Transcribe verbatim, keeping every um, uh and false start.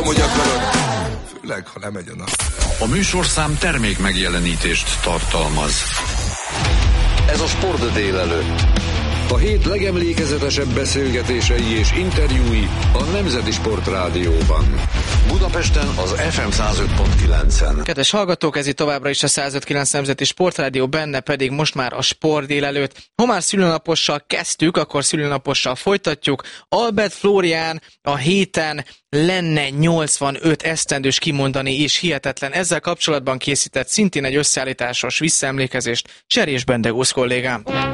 tudom, hogy akarod. Főleg, ha lemegy a nap. A műsorszám termék megjelenítést tartalmaz. Ez a Sport délelőtt. A hét legemlékezetesebb beszélgetései és interjúi a Nemzeti Sport Rádióban. Budapesten az ef em száz öt pont kilencen. Kedves hallgatók, ez itt továbbra is a száz öt pont kilenc Nemzeti Sportrádió, benne pedig most már a Sport délelőtt. Ha már szülinapossal kezdtük, akkor szülinapossal folytatjuk. Albert Flórián a héten lenne nyolcvanöt esztendős kimondani, és hihetetlen. Ezzel kapcsolatban készített szintén egy összeállításos visszaemlékezést Cserés Bendegúz kollégám.